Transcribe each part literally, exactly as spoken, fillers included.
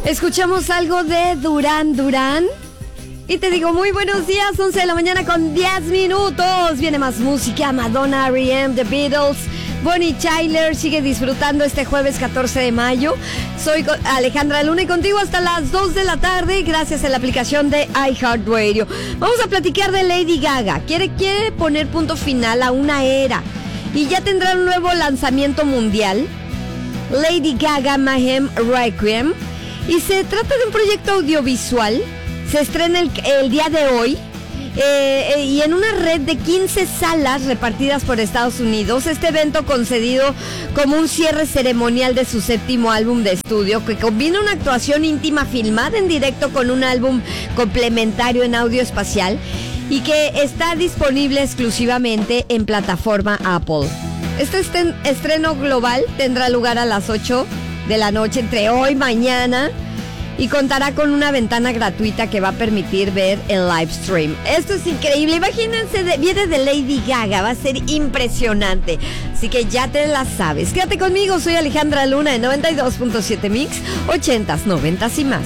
Escuchamos algo de Duran Duran. Y te digo muy buenos días, once de la mañana con diez minutos. Viene más música, Madonna, R E M, The Beatles, Bonnie Tyler. Sigue disfrutando este jueves catorce de mayo. Soy Alejandra Luna y contigo hasta las dos de la tarde, gracias a la aplicación de iHeartRadio. Vamos a platicar de Lady Gaga. Quiere, quiere poner punto final a una era y ya tendrá un nuevo lanzamiento mundial, Lady Gaga Mayhem Requiem. Y se trata de un proyecto audiovisual. Se estrena el, el día de hoy eh, eh, y en una red de quince salas repartidas por Estados Unidos. Este evento concedido como un cierre ceremonial de su séptimo álbum de estudio, que combina una actuación íntima filmada en directo con un álbum complementario en audio espacial y que está disponible exclusivamente en plataforma Apple. Este estreno global tendrá lugar a las ocho de la noche entre hoy y mañana y contará con una ventana gratuita que va a permitir ver el live stream. Esto es increíble, imagínense, de, viene de Lady Gaga, va a ser impresionante, así que ya te la sabes. Quédate conmigo, soy Alejandra Luna en noventa y dos punto siete Mix, ochentas, noventas y más.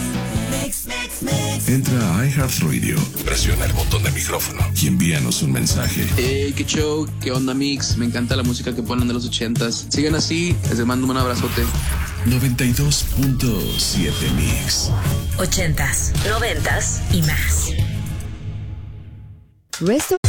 Entra a iHeartRadio, presiona el botón de micrófono y envíanos un mensaje. Hey, qué show, qué onda Mix, me encanta la música que ponen de los ochentas. Sigan así, les mando un abrazote. noventa y dos punto siete Mix. Ochentas, noventas y más. Resto